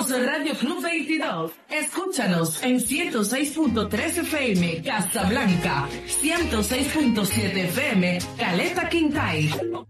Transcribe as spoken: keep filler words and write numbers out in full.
Somos el Radio Club veintidós. Escúchanos en ciento seis punto tres F M Casablanca, ciento seis punto siete F M Caleta Quintay.